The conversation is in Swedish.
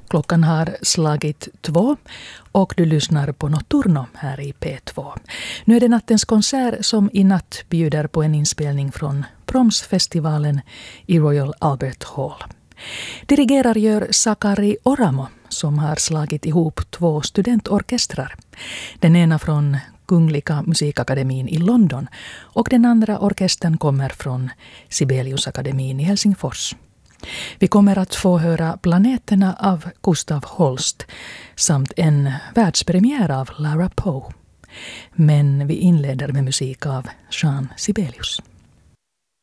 Klockan har slagit 2 och du lyssnar på Notturno här i P2. Nu är det nattens konsert som i natt bjuder på en inspelning från Promsfestivalen i Royal Albert Hall. Dirigerar gör Sakari Oramo som har slagit ihop 2 studentorkestrar. Den ena från Kungliga musikakademin i London och den andra orkestern kommer från Sibeliusakademin i Helsingfors. Vi kommer att få höra Planeterna av Gustav Holst samt en världspremiär av Lara Poe. Men vi inleder med musik av Jean Sibelius.